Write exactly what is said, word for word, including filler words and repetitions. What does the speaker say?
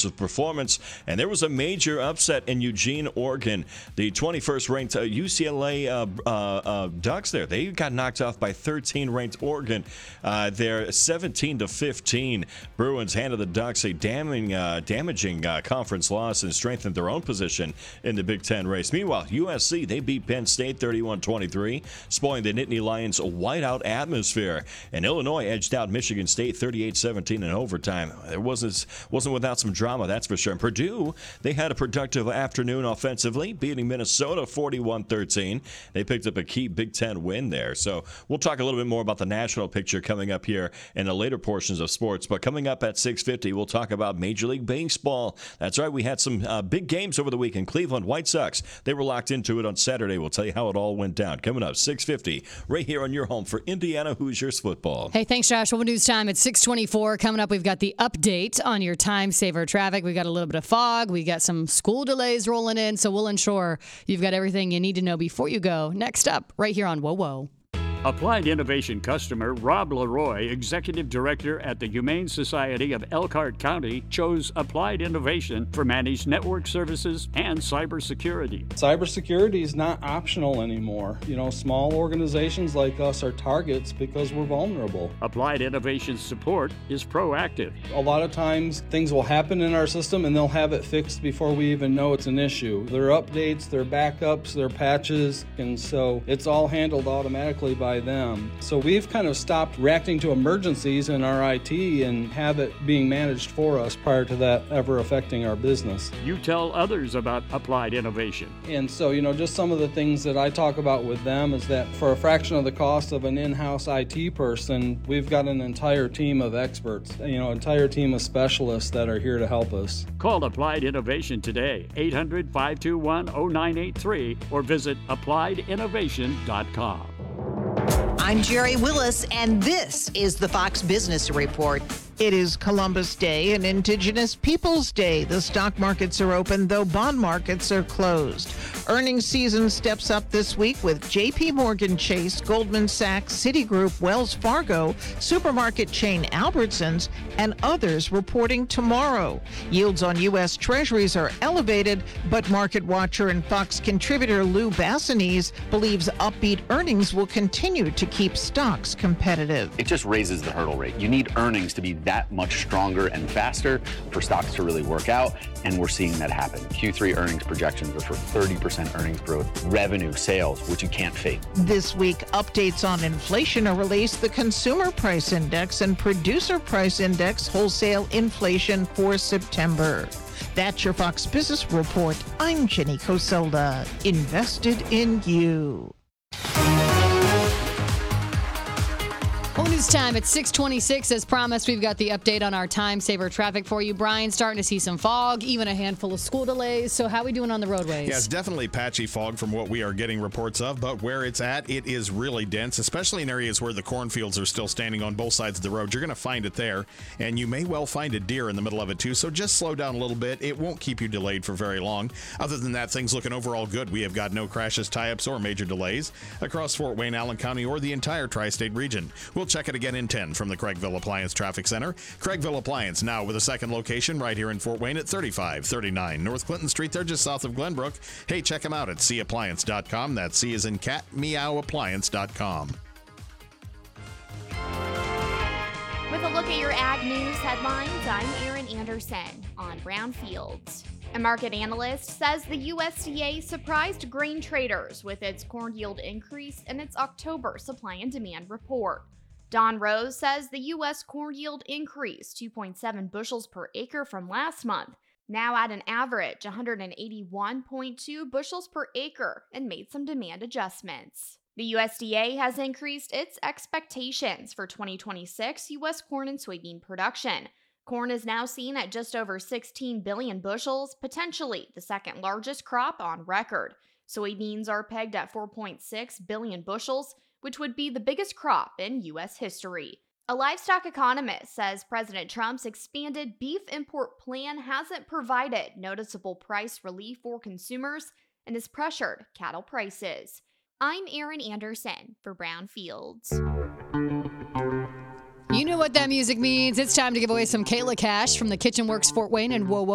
impressive performance. And there was a major upset in Eugene, Oregon. The twenty-first ranked uh, U C L A uh, uh, uh, Ducks there, they got knocked off by thirteen ranked Oregon. Uh, they're seventeen to fifteen. Bruins handed the Ducks a damning, uh, damaging uh, conference loss and strengthened their own position in the Big Ten race. Meanwhile, U S C, they beat Penn State thirty-one twenty-three, spoiling the Nittany Lions' whiteout atmosphere. And Illinois edged out Michigan State thirty-eight seventeen in overtime. It wasn't, wasn't without some drama, that's for sure. And Purdue, they had a productive afternoon offensively, beating Minnesota forty-one thirteen. They picked up a key Big Ten win there. So we'll talk a little bit more about the national picture coming up here in the later portions of sports. But coming up at six fifty, we'll talk about Major League Baseball. That's right, we had some uh, big games over the weekend. Cleveland White Sox, they were locked into it on Saturday. We'll tell you how it all went down. Coming up, six fifty, right here on your home for Indiana Hoosiers football. Hey, thanks, Josh. Well, news time at six twenty-four. Coming up, we've got the update on your time saver traffic. We got a little bit of fog. We got some school delays rolling in, so we'll ensure you've got everything you need to know before you go. Next up, right here on Whoa Whoa. Applied Innovation customer Rob Leroy, Executive Director at the Humane Society of Elkhart County, chose Applied Innovation for managed network services and cybersecurity. Cybersecurity is not optional anymore. You know, small organizations like us are targets because we're vulnerable. Applied Innovation's support is proactive. A lot of times things will happen in our system and they'll have it fixed before we even know it's an issue. There are updates, there are backups, there are patches, and so it's all handled automatically by them. So we've kind of stopped reacting to emergencies in our I T and have it being managed for us prior to that ever affecting our business. You tell others about Applied Innovation. And so, you know, just some of the things that I talk about with them is that for a fraction of the cost of an in-house I T person, we've got an entire team of experts, you know, entire team of specialists that are here to help us. Call Applied Innovation today, eight hundred, five two one, zero nine eight three, or visit applied innovation dot com. I'm Jerry Willis, and this is the Fox Business Report. It is Columbus Day and Indigenous Peoples Day. The stock markets are open, though bond markets are closed. Earnings season steps up this week with J P Morgan Chase, Goldman Sachs, Citigroup, Wells Fargo, supermarket chain Albertsons, and others reporting tomorrow. Yields on U S Treasuries are elevated, but market watcher and Fox contributor Lou Bassanese believes upbeat earnings will continue to keep stocks competitive. It just raises the hurdle rate. You need earnings to be that much stronger and faster for stocks to really work out, and we're seeing that happen. Q three earnings projections are for thirty percent earnings growth, revenue, sales, which you can't fake. This week, updates on inflation are released. The Consumer Price Index and Producer Price Index wholesale inflation for September. That's your Fox Business Report. I'm Jenny Coselda. Invested in you. Well, news time at six twenty-six. As promised, we've got the update on our time saver traffic for you. Brian, starting to see some fog, even a handful of school delays. So how are we doing on the roadways? Yeah, it's definitely patchy fog from what we are getting reports of, but where it's at, it is really dense, especially in areas where the cornfields are still standing on both sides of the road. You're going to find it there, and you may well find a deer in the middle of it too, so just slow down a little bit. It won't keep you delayed for very long. Other than that, things looking overall good. We have got no crashes, tie-ups, or major delays across Fort Wayne, Allen County, or the entire tri-state region. We'll check it again in ten from the Craigville Appliance Traffic Center. Craigville Appliance now with a second location right here in Fort Wayne at thirty-five thirty-nine North Clinton Street. They're just south of Glenbrook. Hey, check them out at c appliance dot com. That's C as in cat, meow appliance dot com. With a look at your ag news headlines, I'm Erin Anderson on Brownfields. A market analyst says the U S D A surprised grain traders with its corn yield increase in its October supply and demand report. Don Rose says the U S corn yield increased two point seven bushels per acre from last month, now at an average one hundred eighty-one point two bushels per acre, and made some demand adjustments. The U S D A has increased its expectations for twenty twenty-six U S corn and soybean production. Corn is now seen at just over sixteen billion bushels, potentially the second largest crop on record. Soybeans are pegged at four point six billion bushels, which would be the biggest crop in U S history. A livestock economist says President Trump's expanded beef import plan hasn't provided noticeable price relief for consumers and has pressured cattle prices. I'm Erin Anderson for Brownfields. You know what that music means. It's time to give away some Kayla cash from the Kitchen Works Fort Wayne and Whoa Whoa.